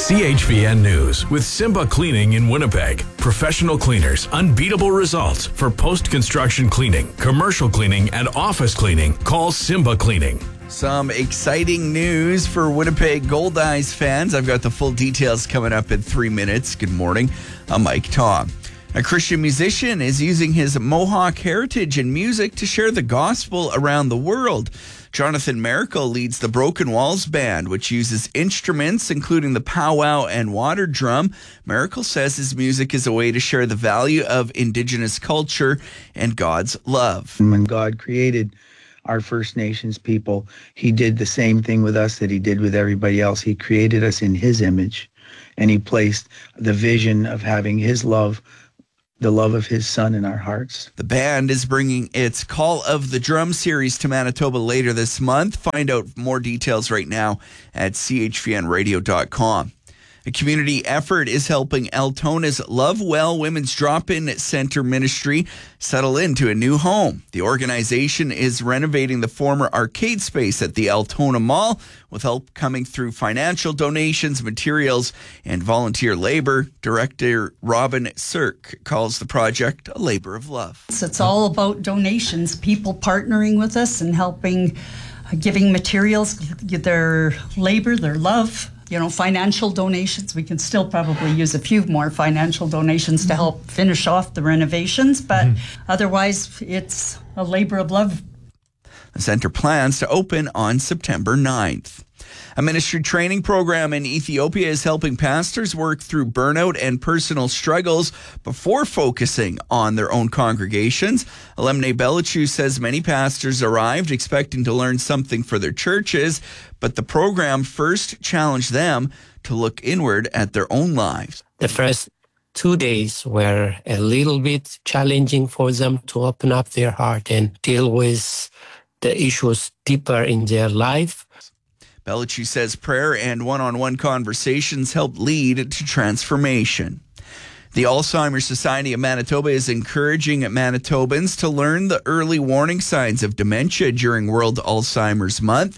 CHVN News with Simba Cleaning in Winnipeg. Professional cleaners, unbeatable results for post-construction cleaning, commercial cleaning, and office cleaning. Call Simba Cleaning. Some exciting news for Winnipeg Goldeyes fans. I've got the full details coming up in 3 minutes. Good morning. I'm Mike Tom. A Christian musician is using his Mohawk heritage and music to share the gospel around the world. Jonathan Miracle leads the Broken Walls Band, which uses instruments including the powwow and water drum. Miracle says his music is a way to share the value of Indigenous culture and God's love. When God created our First Nations people, he did the same thing with us that he did with everybody else. He created us in his image, and he placed the vision of having his love, the love of his son, in our hearts. The band is bringing its Call of the Drum series to Manitoba later this month. Find out more details right now at chvnradio.com. A community effort is helping Altona's Love Well Women's Drop-In Center ministry settle into a new home. The organization is renovating the former arcade space at the Altona Mall with help coming through financial donations, materials, and volunteer labor. Director Robin Sirk calls the project a labor of love. It's all about donations, people partnering with us and helping, giving materials, their labor, their love. Financial donations. We can still probably use a few more financial donations to help finish off the renovations, but otherwise it's a labor of love. The center plans to open on September 9th. A ministry training program in Ethiopia is helping pastors work through burnout and personal struggles before focusing on their own congregations. Alemne Belichu says many pastors arrived expecting to learn something for their churches, but the program first challenged them to look inward at their own lives. The first 2 days were a little bit challenging for them to open up their heart and deal with the issues deeper in their life. Belichu says prayer and one-on-one conversations help lead to transformation. The Alzheimer's Society of Manitoba is encouraging Manitobans to learn the early warning signs of dementia during World Alzheimer's Month.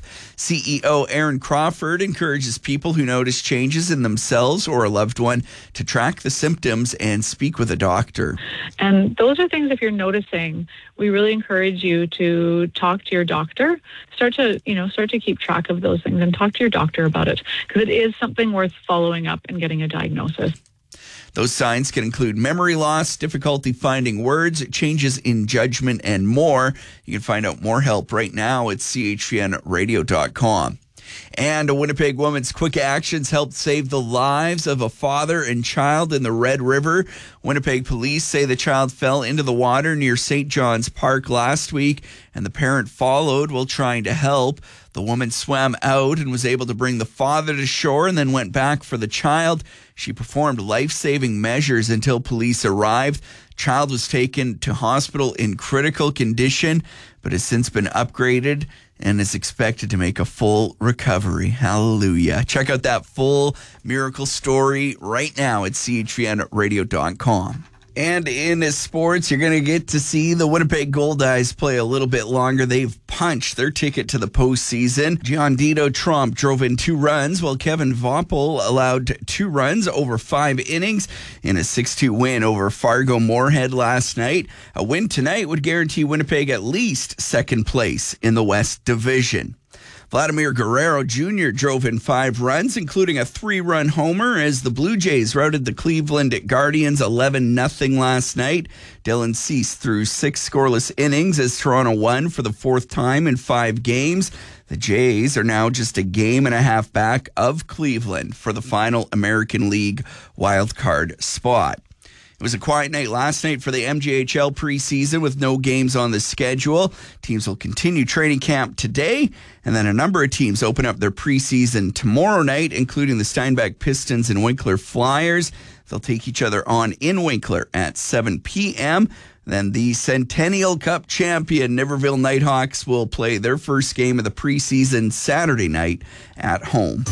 CEO Aaron Crawford encourages people who notice changes in themselves or a loved one to track the symptoms and speak with a doctor. And those are things, if you're noticing, we really encourage you to talk to your doctor. Start to keep track of those things and talk to your doctor about it, because it is something worth following up and getting a diagnosis. Those signs can include memory loss, difficulty finding words, changes in judgment, and more. You can find out more help right now at chvnradio.com. And a Winnipeg woman's quick actions helped save the lives of a father and child in the Red River. Winnipeg police say the child fell into the water near St. John's Park last week, and the parent followed while trying to help. The woman swam out and was able to bring the father to shore and then went back for the child. She performed life-saving measures until police arrived. Child was taken to hospital in critical condition, but has since been upgraded and is expected to make a full recovery. Hallelujah. Check out that full miracle story right now at chvnradio.com. And in sports, you're going to get to see the Winnipeg Goldeyes play a little bit longer. They've punched their ticket to the postseason. Giandito Trump drove in 2 runs, while Kevin Voppel allowed 2 runs over 5 innings in a 6-2 win over Fargo Moorhead last night. A win tonight would guarantee Winnipeg at least second place in the West Division. Vladimir Guerrero Jr. drove in 5 runs, including a 3-run homer as the Blue Jays routed the Cleveland Guardians 11-0 last night. Dylan Cease threw 6 scoreless innings as Toronto won for the 4th time in 5 games. The Jays are now just a game and a half back of Cleveland for the final American League wildcard spot. It was a quiet night last night for the MJHL preseason with no games on the schedule. Teams will continue training camp today, and then a number of teams open up their preseason tomorrow night, including the Steinbach Pistons and Winkler Flyers. They'll take each other on in Winkler at 7 p.m. Then the Centennial Cup champion Niverville Nighthawks will play their first game of the preseason Saturday night at home.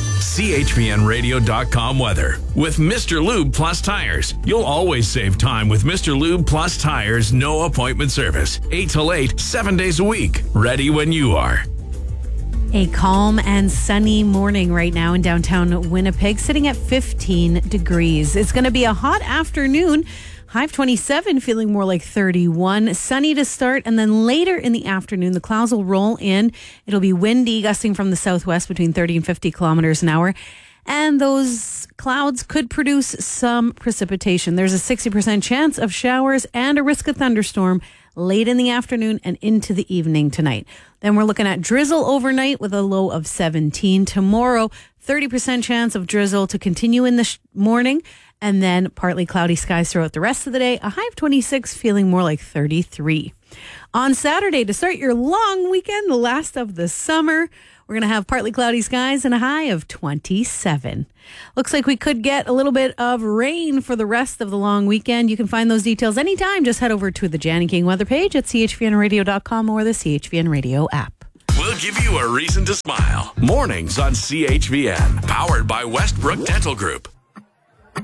CHVNradio.com weather. With Mr. Lube Plus Tires. You'll always save time with Mr. Lube Plus Tires' no appointment service. 8 till 8, 7 days a week. Ready when you are. A calm and sunny morning right now in downtown Winnipeg, sitting at 15 degrees. It's going to be a hot afternoon. High of 27, feeling more like 31. Sunny to start, and then later in the afternoon, the clouds will roll in. It'll be windy, gusting from the southwest between 30 and 50 kilometers an hour. And those clouds could produce some precipitation. There's a 60% chance of showers and a risk of thunderstorm late in the afternoon and into the evening tonight. Then we're looking at drizzle overnight with a low of 17. Tomorrow, 30% chance of drizzle to continue in the morning, and then partly cloudy skies throughout the rest of the day. A high of 26, feeling more like 33. On Saturday, to start your long weekend, the last of the summer, we're going to have partly cloudy skies and a high of 27. Looks like we could get a little bit of rain for the rest of the long weekend. You can find those details anytime. Just head over to the Janny King weather page at chvnradio.com or the CHVN Radio app. We'll give you a reason to smile. Mornings on CHVN. Powered by Westbrook Dental Group.